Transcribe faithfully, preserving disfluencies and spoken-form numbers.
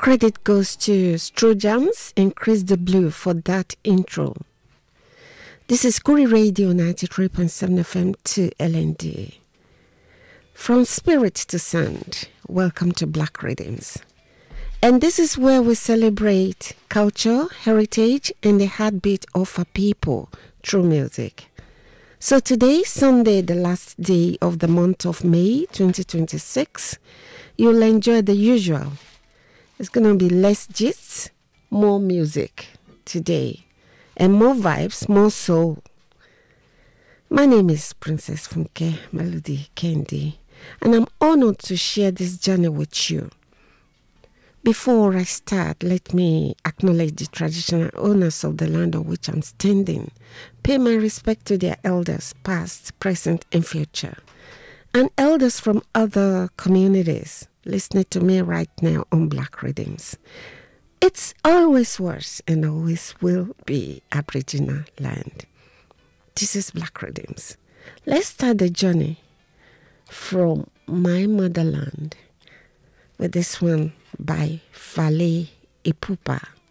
credit goes to Strojams and Chris the Blue for that intro. This is Kuri Radio ninety-three point seven F M to L N D. From spirit to sound, welcome to Black Rhythms. And this is where we celebrate culture, heritage, and the heartbeat of our people through music. So today, Sunday, the last day of the month of May twenty twenty-six, you'll enjoy the usual. It's going to be less gists, more music today, and more vibes, more soul. My name is Princess Funke Melody Kendi, and I'm honored to share this journey with you. Before I start, let me acknowledge the traditional owners of the land on which I'm standing, pay my respect to their elders, past, present, and future, and elders from other communities listening to me right now on Black Rhythms. It's always was and always will be Aboriginal land. This is Black Rhythms. Let's start the journey from my motherland with this one by Fale Ipupa.